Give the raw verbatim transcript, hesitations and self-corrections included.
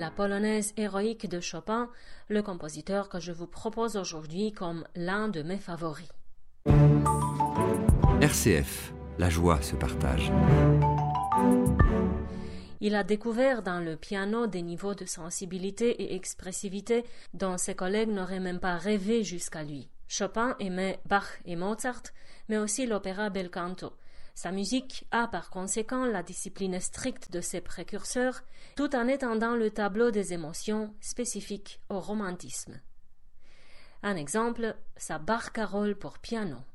la polonaise héroïque de Chopin, le compositeur que je vous propose aujourd'hui comme l'un de mes favoris. R C F, la joie se partage. Il a découvert dans le piano des niveaux de sensibilité et expressivité dont ses collègues n'auraient même pas rêvé jusqu'à lui. Chopin aimait Bach et Mozart, mais aussi l'opéra bel canto. Sa musique a par conséquent la discipline stricte de ses précurseurs, tout en étendant le tableau des émotions spécifiques au romantisme. Un exemple, sa barcarolle pour piano.